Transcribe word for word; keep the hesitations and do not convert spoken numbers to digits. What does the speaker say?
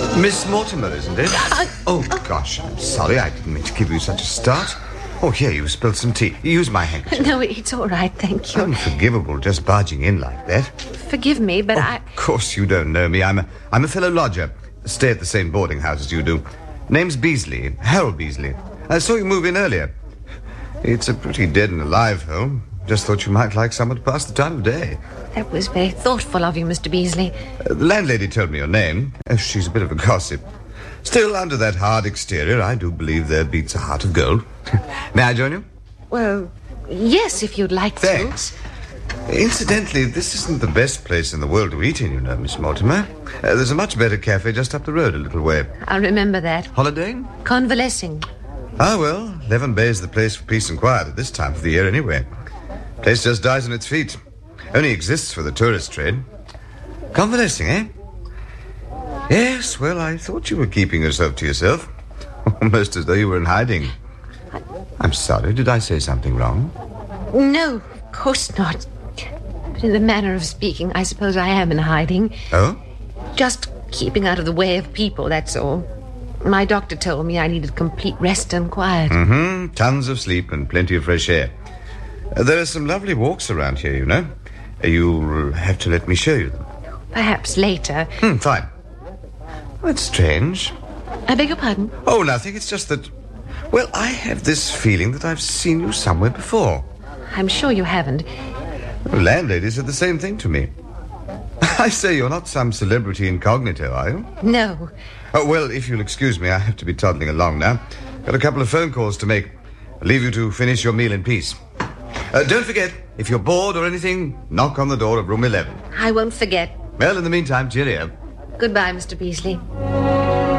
Miss Mortimer, isn't it? Uh, oh, gosh, I'm sorry. I didn't mean to give you such a start. Oh, here, you spilled some tea. Use my handkerchief. No, it's all right, thank you. Unforgivable, just barging in like that. Forgive me, but oh, I... Of course you don't know me. I'm a, I'm a fellow lodger. Stay at the same boarding house as you do. Name's Beasley, Harold Beasley. I saw you move in earlier. It's a pretty dead and alive home. Just thought you might like someone to pass the time of day. That was very thoughtful of you, Mister Beasley. Uh, the landlady told me your name. Uh, she's a bit of a gossip. Still, under that hard exterior, I do believe there beats a heart of gold. May I join you? Well, yes, if you'd like Thanks. to. Incidentally, this isn't the best place in the world to eat in, you know, Miss Mortimer. Uh, there's a much better cafe just up the road a little way. I'll remember that. Holidaying? Convalescing. Ah, well, Leven Bay is the place for peace and quiet at this time of the year anyway. Place just dies on its feet. Only exists for the tourist trade. Convalescing, eh? Yes, well, I thought you were keeping yourself to yourself. Almost as though you were in hiding. I'm sorry, did I say something wrong? No, of course not. But in the manner of speaking, I suppose I am in hiding. Oh? Just keeping out of the way of people, that's all. My doctor told me I needed complete rest and quiet. Mm-hmm. Tons of sleep and plenty of fresh air. Uh, there are some lovely walks around here, you know. Uh, you'll have to let me show you them. Perhaps later. Hmm, fine. That's strange. I beg your pardon? Oh, nothing. It's just that... Well, I have this feeling that I've seen you somewhere before. I'm sure you haven't. Well, landladies said the same thing to me. I say, you're not some celebrity incognito, are you? No. Oh, well, if you'll excuse me, I have to be toddling along now. Got a couple of phone calls to make. I'll leave you to finish your meal in peace. Uh, don't forget, if you're bored or anything, knock on the door of room eleven. I won't forget. Well, in the meantime, cheerio. Goodbye, Mister Beasley.